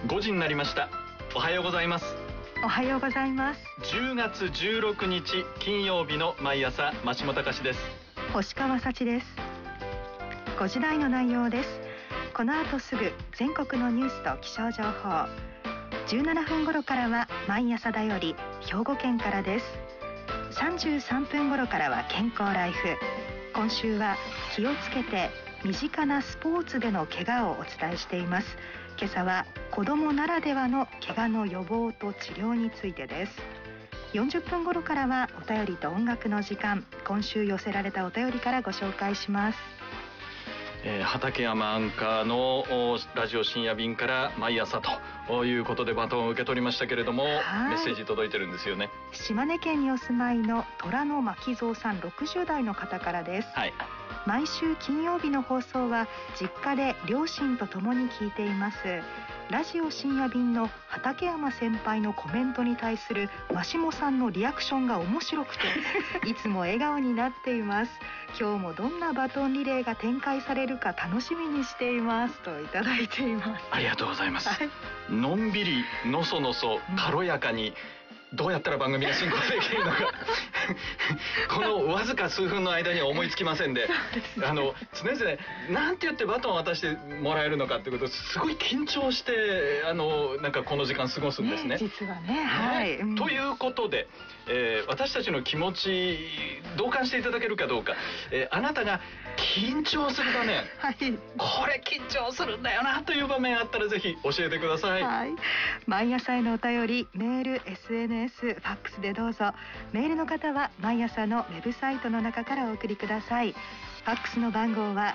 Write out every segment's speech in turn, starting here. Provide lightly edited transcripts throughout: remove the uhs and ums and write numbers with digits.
5時になりました。おはようございます。 おはようございます。 10月16日金曜日の毎朝、増下隆です。 星川幸です。5時台の内容です。この後すぐ全国のニュースと気象情報。17分頃からは毎朝だより兵庫県からです。33分頃からは健康ライフ。今週は気をつけて身近なスポーツでの怪我をお伝えしています。今朝は子どもならではの怪我の予防と治療についてです。40分頃からはお便りと音楽の時間。今週寄せられたお便りからご紹介します。 畠山アンカーのラジオ深夜便から毎朝ということでバトンを受け取りましたけれども、メッセージ届いてるんですよね。 島根県にお住まいの虎野牧蔵さん、60代の方からです。 はい。 毎週金曜日の放送は実家で両親と共に聞いています。ラジオ深夜便の畠山先輩のコメントに対するマシモさんのリアクションが面白くていつも笑顔になっています。今日もどんなバトンリレーが展開されるか楽しみにしていますといただいています。 ありがとうございます、 はい、 のんびりのそのそ軽やかに、どうやったら番組が進行できるのかこのわずか数分の間には思いつきませんで、常々なんて言ってバトンを渡してもらえるのかってことをすごい緊張してなんかこの時間過ごすんですね。 実はね、はい、 ということで、私たちの気持ち同感していただけるかどうか、あなたが緊張する場面、はい、これ緊張するんだよなという場面あったらぜひ教えてください。 はい、毎朝へのお便り、メール、SNS、ファックスでどうぞ。メールの方は毎朝のウェブサイトの中からお送りください。ファックスの番号は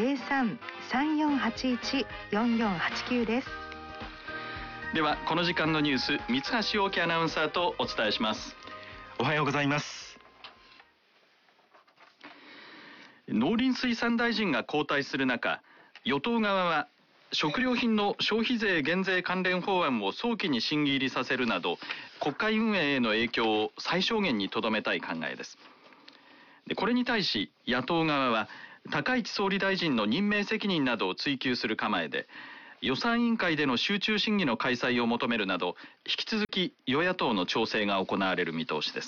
03-3481-4489 です。 ではこの時間のニュース、三橋大樹アナウンサーとお伝えします。 おはようございます。 農林水産大臣が交代する中、与党側は食料品の消費税減税関連法案を早期に審議入りさせるなど、国会運営への影響を最小限にとどめたい考えです。これに対し野党側は高市総理大臣の任命責任などを追及する構えで、予算委員会での集中審議の開催を求めるなど、引き続き与野党の調整が行われる見通しです。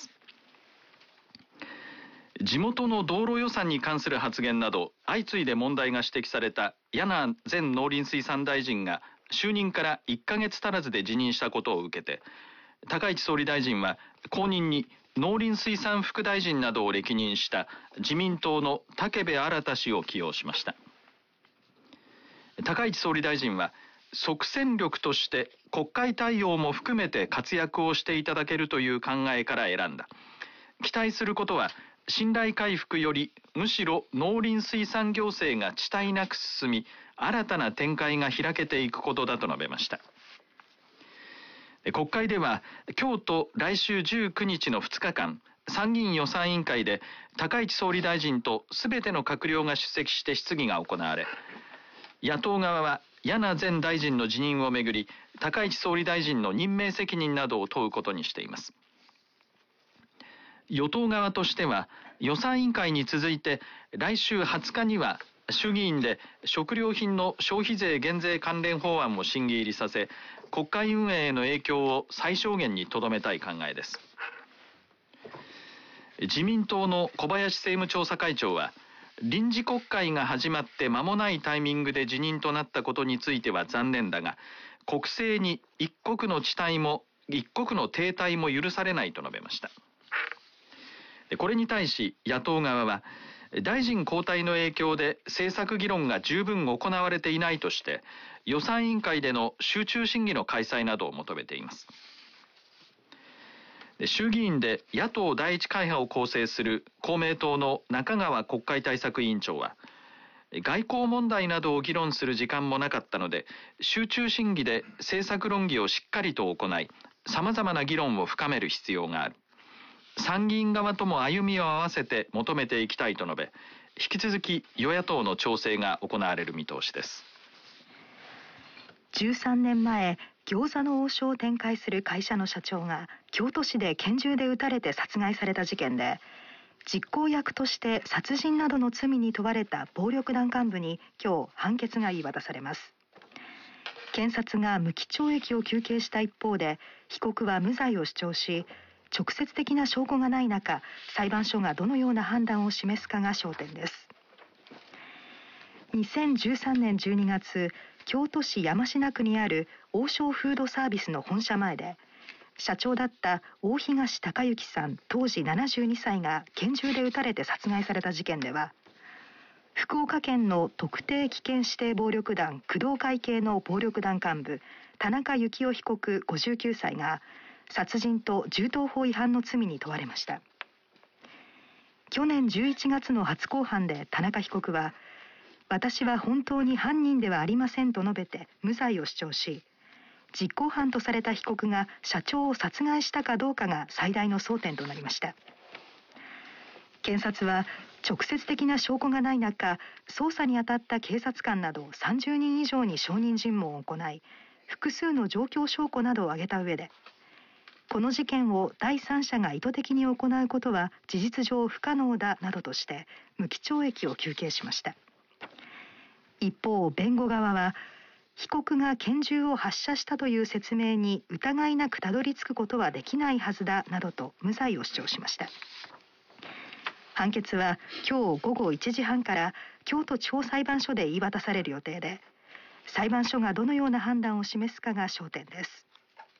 地元の道路予算に関する発言など相次いで問題が指摘された簗前農林水産大臣が就任から1ヶ月足らずで辞任したことを受けて、高市総理大臣は後任に農林水産副大臣などを歴任した自民党の武部新氏を起用しました。高市総理大臣は即戦力として国会対応も含めて活躍をしていただけるという考えから選んだ。期待することは信頼回復よりむしろ農林水産行政が遅滞なく進み、新たな展開が開けていくことだと述べました。国会では今日と来週19日の2日間、参議院予算委員会で高市総理大臣とすべての閣僚が出席して質疑が行われ、野党側は簗前大臣の辞任をめぐり高市総理大臣の任命責任などを問うことにしています。与党側としては予算委員会に続いて来週20日には衆議院で食料品の消費税減税関連法案を審議入りさせ、国会運営への影響を最小限にとどめたい考えです。自民党の小林政務調査会長は、臨時国会が始まって間もないタイミングで辞任となったことについては残念だが、国政に一国の停滞も許されないと述べました。これに対し野党側は、大臣交代の影響で政策議論が十分行われていないとして予算委員会での集中審議の開催などを求めています。衆議院で野党第一会派を構成する公明党の中川国会対策委員長は、外交問題などを議論する時間もなかったので集中審議で政策論議をしっかりと行い、さまざまな議論を深める必要がある。参議院側とも歩みを合わせて求めていきたいと述べ、引き続き与野党の調整が行われる見通しです。 13年前、餃子の王将を展開する会社の社長が京都市で拳銃で撃たれて殺害された事件で、実行役として殺人などの罪に問われた暴力団幹部に今日判決が言い渡されます。 検察が無期懲役を求刑した一方で、被告は無罪を主張し、直接的な証拠がない中、裁判所がどのような判断を示すかが焦点です。2013年12月、京都市山科区にある王将フードサービスの本社前で、社長だった大東隆行さん当時72歳が拳銃で撃たれて殺害された事件では、福岡県の特定危険指定暴力団工藤会系の暴力団幹部田中幸雄被告59歳が殺人と銃刀法違反の罪に問われました。去年11月の初公判で田中被告は、私は本当に犯人ではありませんと述べて無罪を主張し、実行犯とされた被告が社長を殺害したかどうかが最大の争点となりました。検察は直接的な証拠がない中、捜査に当たった警察官など30人以上に証人尋問を行い、複数の状況証拠などを挙げた上で、この事件を第三者が意図的に行うことは事実上不可能だなどとして無期懲役を求刑しました。一方、弁護側は、被告が拳銃を発射したという説明に疑いなくたどり着くことはできないはずだなどと無罪を主張しました。判決は今日午後1時半から京都地方裁判所で言い渡される予定で、裁判所がどのような判断を示すかが焦点です。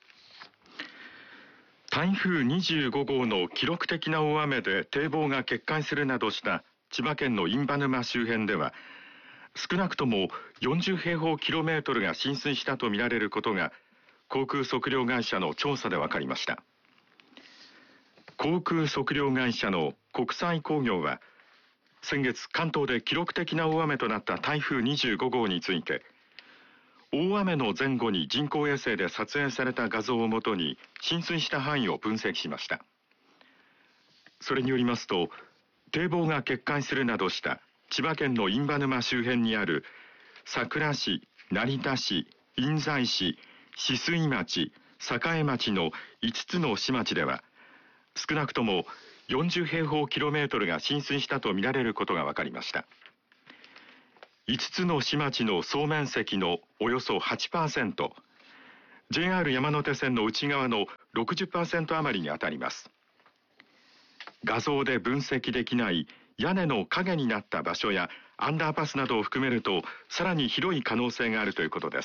台風25号の記録的な大雨で堤防が決壊するなどした千葉県の印旛沼周辺では、少なくとも40平方キロメートルが浸水したとみられることが航空測量会社の調査で分かりました。航空測量会社の国際工業は、先月関東で記録的な大雨となった台風25号について、大雨の前後に人工衛星で撮影された画像をもとに浸水した範囲を分析しました。それによりますと、堤防が決壊するなどした千葉県の印旛沼周辺にある佐倉市、成田市、印西市、酒々井町、栄町の5つの市町では、少なくとも40平方キロメートルが浸水したとみられることが分かりました。5つの市町の総面積のおよそ 8%、JR 山手線の内側の 60% 余りにあたります。画像で分析できない屋根の影になった場所やアンダーパスなどを含めると、さらに広い可能性があるということです。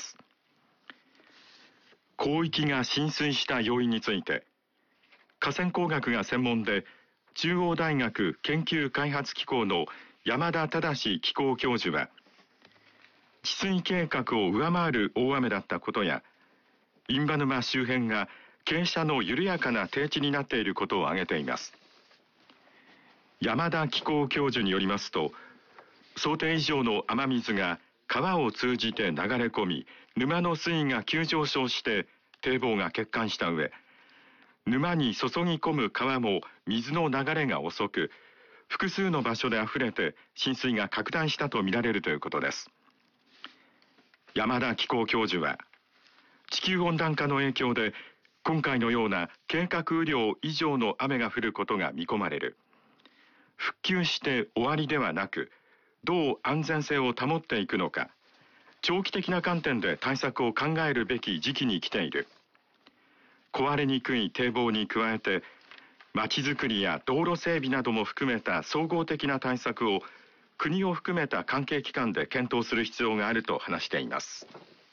広域が浸水した要因について、河川工学が専門で中央大学研究開発機構の山田忠機構教授は、治水計画を上回る大雨だったことや、印旛沼周辺が傾斜の緩やかな低地になっていることを挙げています。山田機構教授によりますと、想定以上の雨水が川を通じて流れ込み、沼の水位が急上昇して堤防が決壊した上、沼に注ぎ込む川も水の流れが遅く、複数の場所で溢れて浸水が拡大したとみられるということです。山田機構教授は、地球温暖化の影響で今回のような計画雨量以上の雨が降ることが見込まれる。復旧して終わりではなく、どう安全性を保っていくのか、長期的な観点で対策を考えるべき時期に来ている。壊れにくい堤防に加えて、まちづくりや道路整備なども含めた総合的な対策を国を含めた関係機関で検討する必要があると話しています。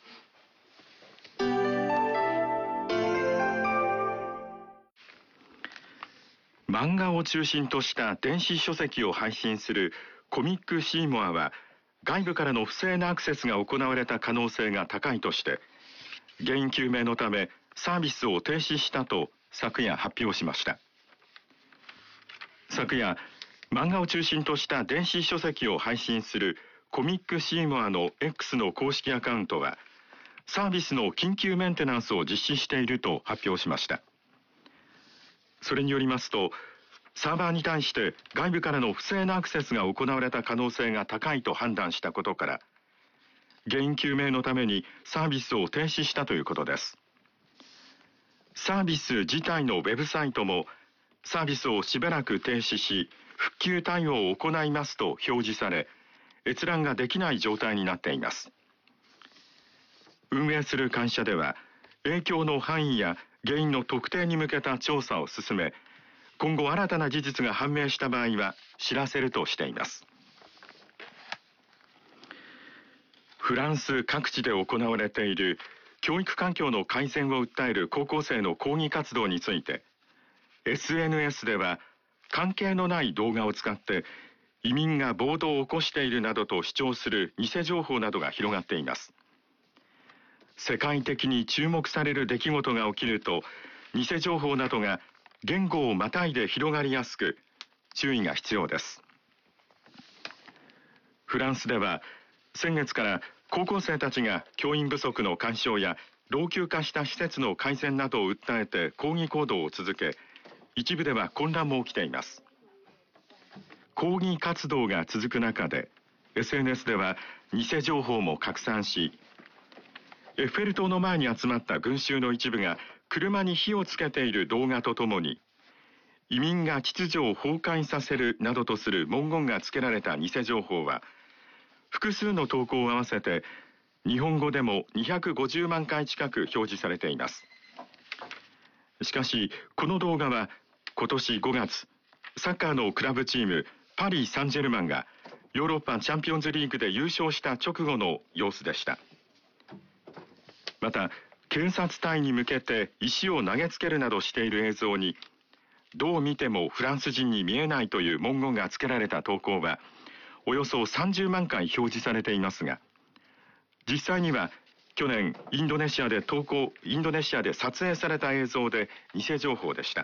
漫画を中心とした電子書籍を配信するコミックシーモアは、外部からの不正なアクセスが行われた可能性が高いとして、原因究明のためサービスを停止したと昨夜発表しました。昨夜、漫画を中心とした電子書籍を配信するコミックシーモアの X の公式アカウントは、サービスの緊急メンテナンスを実施していると発表しました。それによりますと、サーバーに対して外部からの不正なアクセスが行われた可能性が高いと判断したことから、原因究明のためにサービスを停止したということです。サービス自体のウェブサイトも、サービスをしばらく停止し、復旧対応を行いますと表示され、閲覧ができない状態になっています。 運営する会社では影響の範囲や原因の特定に向けた調査を進め、今後新たな事実が判明した場合は知らせるとしています。フランス各地で行われている教育環境の改善を訴える高校生の抗議活動について、 SNS では関係のない動画を使って移民が暴動を起こしているなどと主張する偽情報などが広がっています。世界的に注目される出来事が起きると、偽情報などが言語をまたいで広がりやすく、注意が必要です。フランスでは先月から高校生たちが教員不足の解消や老朽化した施設の改善などを訴えて抗議行動を続け、一部では混乱も起きています。抗議活動が続く中で SNS では偽情報も拡散し、エッフェル塔の前に集まった群衆の一部が車に火をつけている動画とともに、移民が秩序を崩壊させるなどとする文言が付けられた偽情報は複数の投稿を合わせて日本語でも250万回近く表示されています。しかしこの動画は今年5月、サッカーのクラブチームパリ・サンジェルマンがヨーロッパチャンピオンズリーグで優勝した直後の様子でした。また警察隊に向けて石を投げつけるなどしている映像に、どう見てもフランス人に見えないという文言が付けられた投稿はおよそ30万回表示されていますが、実際には去年インドネシアで撮影された映像で偽情報でした。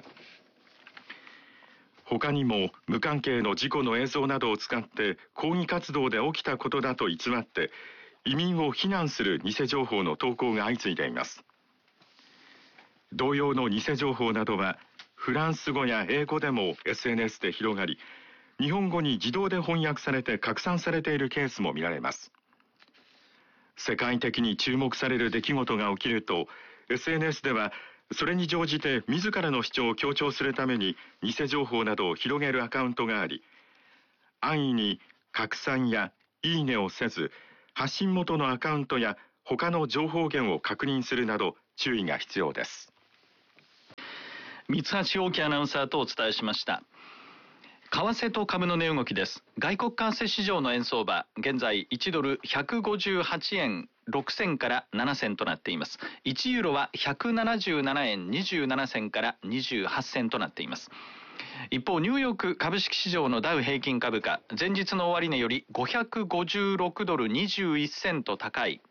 他にも無関係の事故の映像などを使って抗議活動で起きたことだと偽って移民を非難する偽情報の投稿が相次いでいます。同様の偽情報などはフランス語や英語でも SNS で広がり、日本語に自動で翻訳されて拡散されているケースも見られます。世界的に注目される出来事が起きると SNS ではそれに乗じて自らの主張を強調するために偽情報などを広げるアカウントがあり、安易に拡散やいいねをせず、発信元のアカウントや他の情報源を確認するなど注意が必要です。 三橋大樹アナウンサーとお伝えしました。為替と株の値動きです。外国為替市場の円相場、現在1ドル158円6銭から7銭となっています。1ユーロは177円27銭から28銭となっています。一方、ニューヨーク株式市場のダウ平均株価、前日の終値より556ドル21セント高い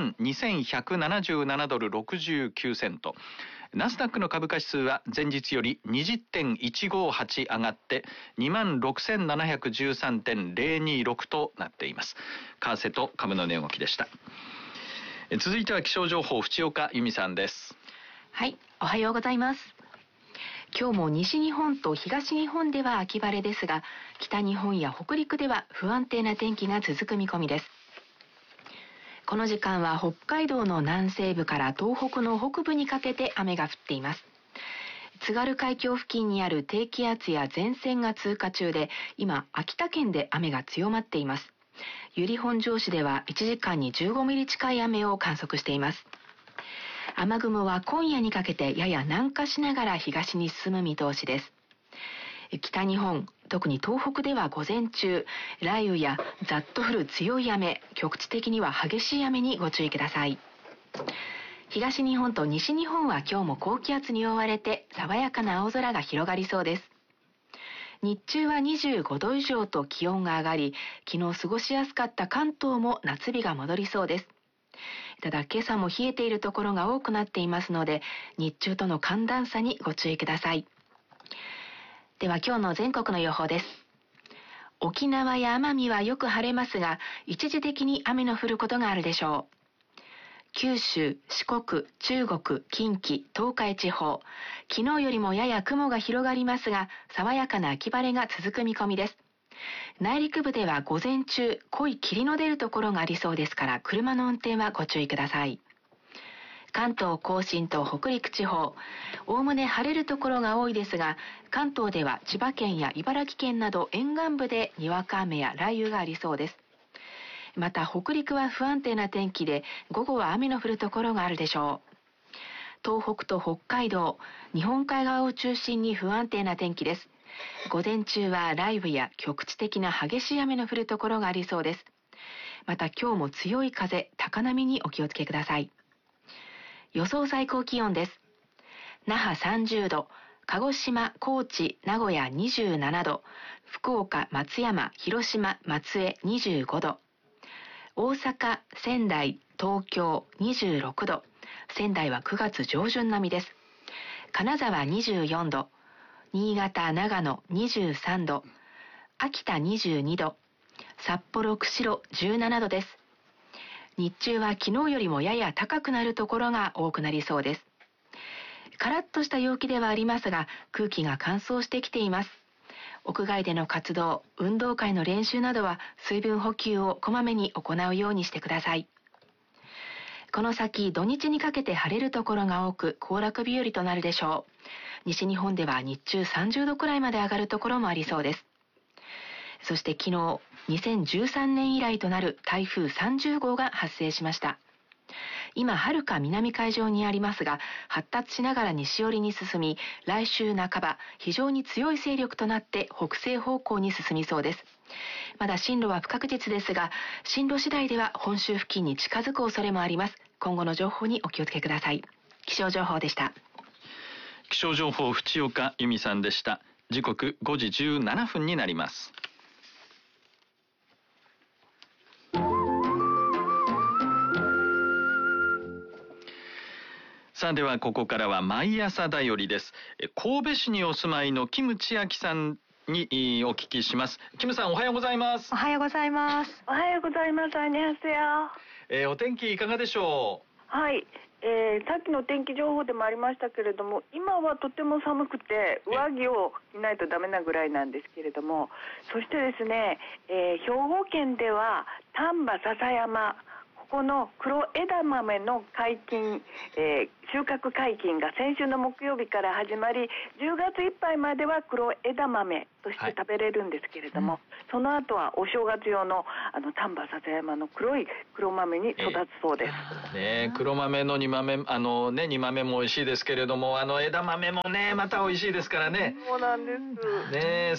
52,177 ドル69セント。ナスダックの株価指数は前日より 20.158 上がって 26,713.026 となっています。為替と株の値動きでした。続いては気象情報、淵岡由美さんです。 はい、おはようございます。今日も西日本と東日本では秋晴れですが、北日本や北陸では不安定な天気が続く見込みです。この時間は北海道の南西部から東北の北部にかけて雨が降っています。津軽海峡付近にある低気圧や前線が通過中で、今秋田県で雨が強まっています。由利本荘市では1時間に15ミリ近い雨を観測しています。雨雲は今夜にかけてやや南下しながら東に進む見通しです。北日本、特に東北では午前中、雷雨やざっと降る強い雨、局地的には激しい雨にご注意ください。東日本と西日本は今日も高気圧に覆われて爽やかな青空が広がりそうです。日中は25度以上と気温が上がり、昨日過ごしやすかった関東も夏日が戻りそうです。ただ今朝も冷えているところが多くなっていますので、日中との寒暖差にご注意ください。では今日の全国の予報です。沖縄や奄美はよく晴れますが、一時的に雨の降ることがあるでしょう。九州、四国、中国、近畿、東海地方、昨日よりもやや雲が広がりますが、爽やかな秋晴れが続く見込みです。内陸部では午前中、濃い霧の出るところがありそうですから、車の運転はご注意ください。関東甲信と北陸地方、おおむね晴れるところが多いですが、関東では千葉県や茨城県など沿岸部でにわか雨や雷雨がありそうです。 また北陸は不安定な天気で午後は雨の降るところがあるでしょう。東北と北海道、日本海側を中心に不安定な天気です。午前中は雷雨や局地的な激しい雨の降るところがありそうです。また今日も強い風、高波にお気をつけください。予想最高気温です。那覇30度、鹿児島、高知、名古屋27度、福岡、松山、広島、松江25度、大阪、仙台、東京26度、仙台は9月上旬並みです。金沢24度、新潟、長野23度、秋田22度、札幌、釧路17度です。日中は昨日よりもやや高くなるところが多くなりそうです。カラッとした陽気ではありますが、空気が乾燥してきています。屋外での活動、運動会の練習などは水分補給をこまめに行うようにしてください。この先土日にかけて晴れるところが多く、行楽日和となるでしょう。西日本では日中30度くらいまで上がるところもありそうです。そして昨日、2013年以来となる台風30号が発生しました。今遥か南海上にありますが、発達しながら西寄りに進み、来週半ば非常に強い勢力となって北西方向に進みそうです。まだ進路は不確実ですが、進路次第では本州付近に近づく恐れもあります。今後の情報にお気をつけください。気象情報でした。 気象情報、淵岡由美さんでした。時刻5時17分になります。さあ、ではここからは毎朝だよりです。神戸市にお住まいのキム千秋さんにお聞きします。キムさん、おはようございます。 おはようございます。 おはようございます。안녕하세요。 お天気いかがでしょう。 はい、さっきの天気情報でもありましたけれども、今はとても寒くて上着を着ないとダメなぐらいなんですけれども、そしてですね、兵庫県では丹波篠山、ここの黒枝豆の解禁、収穫解禁が先週の木曜日から始まり、10月いっぱいまでは黒枝豆として食べれるんですけれども、その後はお正月用の丹波篠山の黒い黒豆に育つそうです。 黒豆の煮豆、煮豆も美味しいですけれども、枝豆もねまた美味しいですからね。 そうなんです。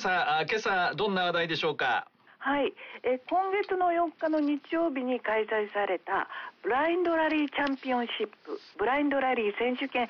さあ、今朝どんな話題でしょうか。 はい、今月の4日の日曜日に開催されたブラインドラリーチャンピオンシップ、ブラインドラリー選手権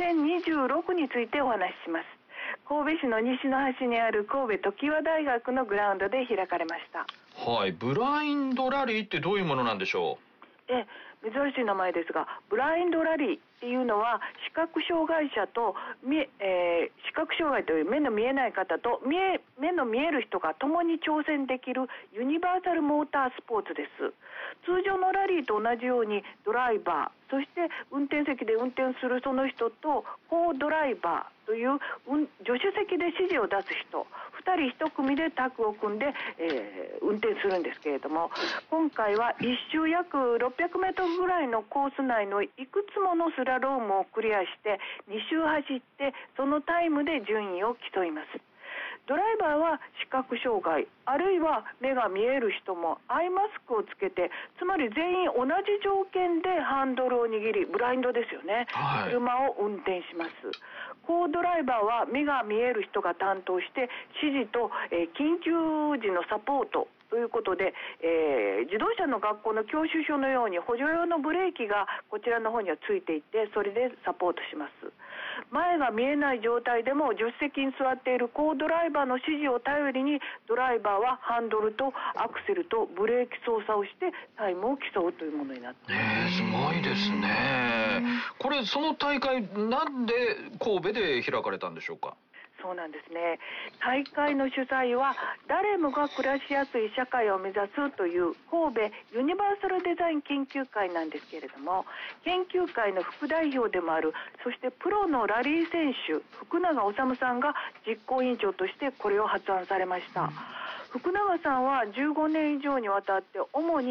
2026についてお話しします。神戸市の西の端にある神戸常盤大学のグラウンドで開かれました。 はい、ブラインドラリーってどういうものなんでしょう。 珍しい名前ですが、ブラインドラリーっていうのは視覚障害者と視覚障害という目の見えない方と目の見える人が共に挑戦できるユニバーサルモータースポーツです。通常のラリーと同じようにドライバー、そして運転席で運転するその人とコードライバーという助手席で指示を出す人、2人1組でタッグを組んで、運転するんですけれども、今回は1周約600メートルぐらいのコース内のいくつものスラロームをクリアして2周走って、そのタイムで順位を競います。ドライバーは視覚障害、あるいは目が見える人もアイマスクをつけて、つまり全員同じ条件でハンドルを握り、ブラインドですよね、車を運転します。コードライバーは目が見える人が担当して指示と、緊急時のサポートということで、自動車の学校の教習所のように補助用のブレーキがこちらの方にはついていて、それでサポートします。前が見えない状態でも助手席に座っているコードライバーの指示を頼りに、ドライバーはハンドルとアクセルとブレーキ操作をしてタイムを競うというものになっています。 すごいですね。これ、その大会なんで神戸で開かれたんでしょうか。 そうなんですね。大会の主催は誰もが暮らしやすい社会を目指すという神戸ユニバーサルデザイン研究会なんですけれども、研究会の副代表でもある、そしてプロのラリー選手福永治さんが実行委員長としてこれを発案されました。福永さんは15年以上にわたって主に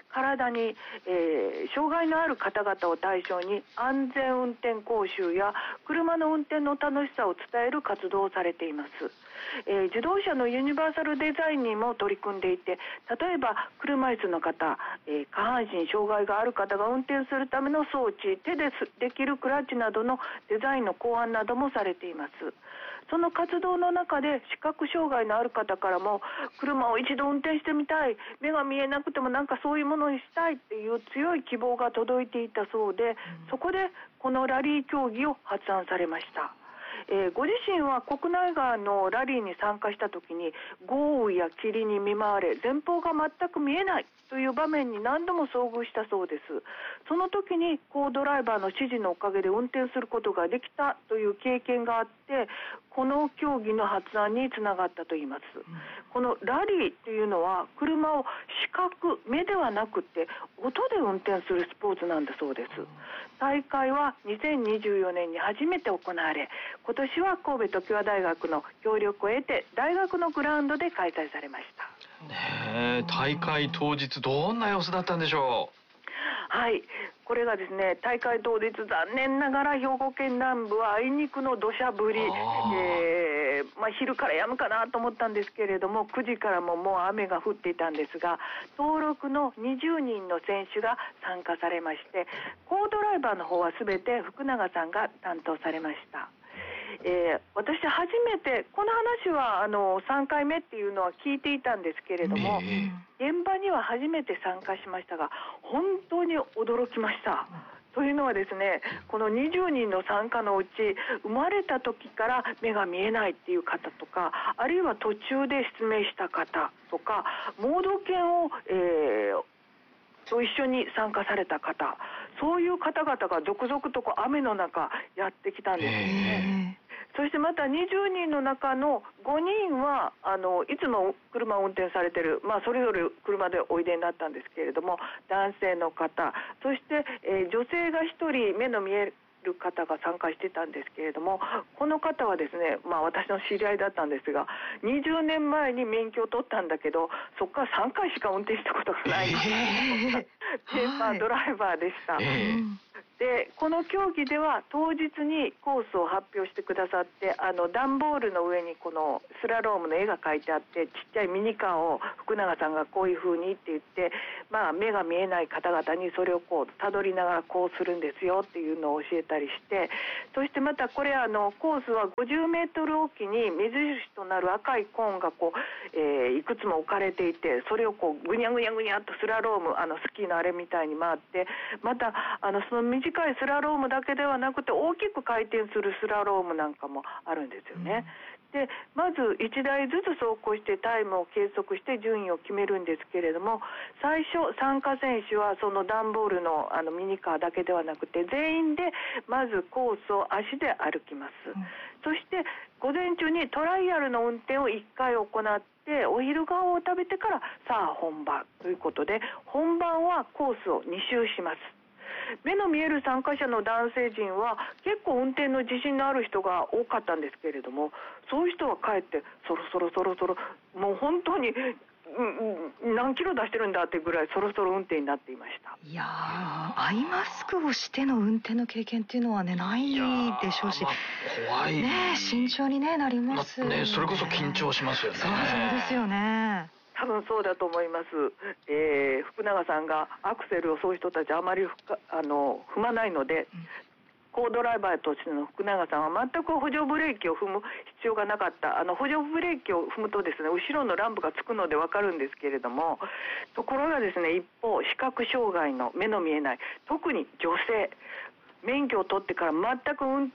体に、障害のある方々を対象に安全運転講習や車の運転の楽しさを伝える活動をされています。自動車のユニバーサルデザインにも取り組んでいて、例えば車椅子の方、下半身障害がある方が運転するための装置、手でできるクラッチなどのデザインの考案などもされています。その活動の中で視覚障害のある方からも車を一度運転してみたい、目が見えなくてもなんかそういうものにしたいっていう強い希望が届いていたそうで、そこでこのラリー競技を発案されました。ご自身は国内外のラリーに参加した時に豪雨や霧に見舞われ前方が全く見えないという場面に何度も遭遇したそうです。その時にドライバーの指示のおかげで運転することができたという経験があって、この競技の発案につながったといいます。このラリーというのは車を視覚、目ではなくて音で運転するスポーツなんだそうです。大会は2024年に初めて行われ、今年は神戸常盤大学の協力を得て大学のグラウンドで開催されました。 大会当日どんな様子だったんでしょう？ はい、これがですね、大会当日残念ながら兵庫県南部はあいにくの土砂降り、昼から止むかなと思ったんですけれども、9時からもう雨が降っていたんですが、登録の20人の選手が参加されまして、コードライバーの方は全て福永さんが担当されました。私初めてこの話は3回目っていうのは聞いていたんですけれども、現場には初めて参加しましたが本当に驚きました。というのはですね、この20人の参加のうち生まれた時から目が見えないっていう方とか、あるいは途中で失明した方とか、盲導犬を、と一緒に参加された方、そういう方々が続々と雨の中やってきたんですね。そしてまた20人の中の5人はいつも車を運転されている、それぞれ車でおいでになったんですけれども、男性の方、そして、女性が1人目の見える方が参加してたんですけれども、この方はですね、私の知り合いだったんですが、20年前に免許を取ったんだけど、そこから3回しか運転したことがないペーパードライバーでした。でこの競技では当日にコースを発表してくださって、段ボールの上にこのスラロームの絵が描いてあって、ちっちゃいミニカーを福永さんがこういう風にって言って、目が見えない方々にそれをたどりながらこうするんですよっていうのを教えたりして、そしてまたこれコースは50メートルおきに目印となる赤いコーンがいくつも置かれていて、それをぐにゃぐにゃぐにゃっとスラロームスキーのあれみたいに回って、またその短いスラロームだけではなくて大きく回転するスラロームなんかもあるんですよね。でまず1台ずつ走行してタイムを計測して順位を決めるんですけれども、最初参加選手はその段ボールのミニカーだけではなくて全員でまずコースを足で歩きます。そして午前中にトライアルの運転を1回行ってお昼ご飯を食べてからさあ本番ということで、本番はコースを2周します。目の見える参加者の男性陣は結構運転の自信のある人が多かったんですけれども、そういう人はかえってそろそろもう本当に何キロ出してるんだっていうぐらいそろそろ運転になっていました。 いやアイマスクをしての運転の経験っていうのはねないでしょうし、 怖いね、慎重になりますね。それこそ緊張しますよね。 そうですよね。 多分そうだと思います。福永さんがアクセルをそういう人たちあまり踏まないので、コードライバーとしての福永さんは全く補助ブレーキを踏む必要がなかった。補助ブレーキを踏むとですね、後ろのランプがつくので分かるんですけれども、ところがですね、一方視覚障害の目の見えない、特に女性、免許を取ってから全く運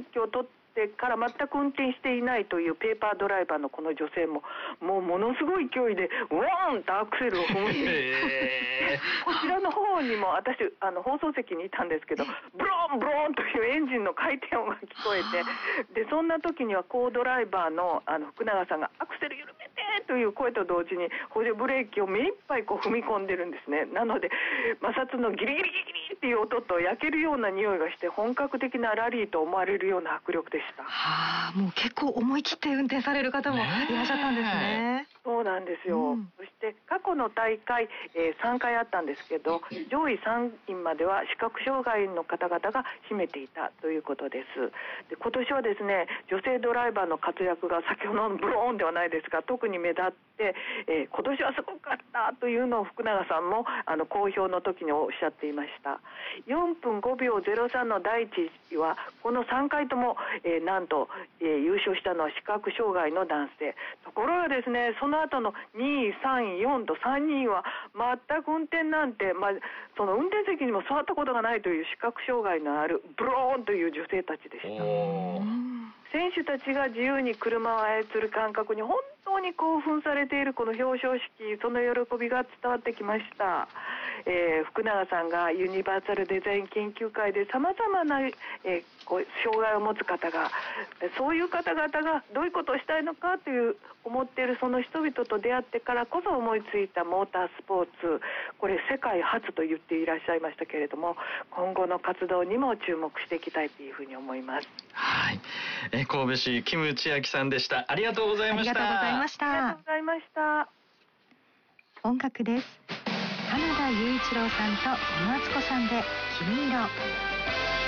転していないというペーパードライバーのこの女性もものすごい勢いでウォーンとアクセルを踏むんですこちらの方にも私放送席にいたんですけど、ブローンブローンというエンジンの回転音が聞こえて、でそんな時にはコードライバーの福永さんがアクセル緩めてという声と同時に補助ブレーキを目いっぱい踏み込んでるんですね。なので摩擦のギリギリギリギリっていう音と焼けるような匂いがして本格的なラリーと思われるような迫力でした。 もう結構思い切って運転される方もいらっしゃったんですね。 そうなんですよ、そして過去の大会、3回あったんですけど、上位3人までは視覚障害の方々が占めていたということです。で、今年はですね、女性ドライバーの活躍が先ほどのブローンではないですが特に目立って、今年はすごかったというのを福永さんも公表の時におっしゃっていました。4分5秒03の第一位はこの3回とも、なんと、優勝したのは視覚障害の男性。ところがですね、その後の2位3位4と3人は全く運転なんて、その運転席にも座ったことがないという視覚障害のあるブローンという女性たちでした。選手たちが自由に車を操る感覚に本当に興奮されているこの表彰式、その喜びが伝わってきました。福永さんがユニバーサルデザイン研究会でさまざまな、障害を持つ方が、そういう方々がどういうことをしたいのかという思っているその人々と出会ってからこそ思いついたモータースポーツ、これ世界初と言っていらっしゃいましたけれども、今後の活動にも注目していきたいというふうに思います。 はい、神戸市キム千秋さんでした。ありがとうございました。 ありがとうございました。 ありがとうございました。 音楽です。浜田雄一郎さんと小野敦子さんで君色。